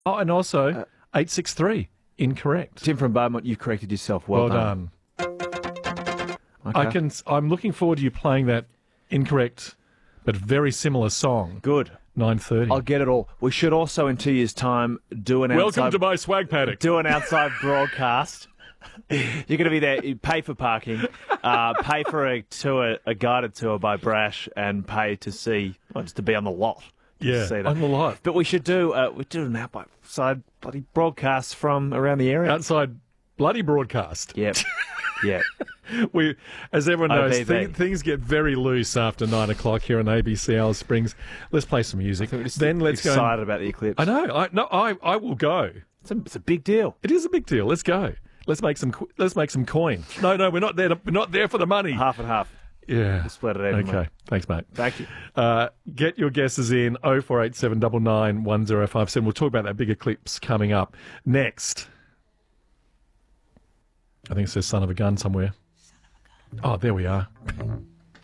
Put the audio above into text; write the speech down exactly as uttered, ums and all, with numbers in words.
Oh, and also uh, eight six three, incorrect. Tim from Beaumont, you've corrected yourself. Well, well done. done. Okay. I can. I'm looking forward to you playing that incorrect, but very similar song. Good. nine thirty. I'll get it all. We should also, in two years' time, do an Welcome outside... to my swag paddock. Do an outside broadcast. You're going to be there. You pay for parking, uh, pay for a tour, a guided tour by Brash, and pay to see, well, just to be on the lot. Yeah, see that. on the lot. But we should do, uh, we do an outside bloody broadcast from around the area. Outside bloody broadcast. Yep. Yeah. We, as everyone knows, O B B. th- things get very loose after nine o'clock here on A B C Alice Springs. Let's play some music. Then let's go. Excited about the eclipse. I know. I no. I I will go. It's a, it's a big deal. It is a big deal. Let's go. Let's make some. Let's make some coin. No, no, we're not there. To, we're not there for the money. Half and half. Yeah. Split it evenly. Okay. Thanks, mate. Thank you. Uh, get your guesses in oh four eight seven nine nine one oh five seven. We'll talk about that big eclipse coming up next. I think it says son of a gun somewhere. Oh, there we are.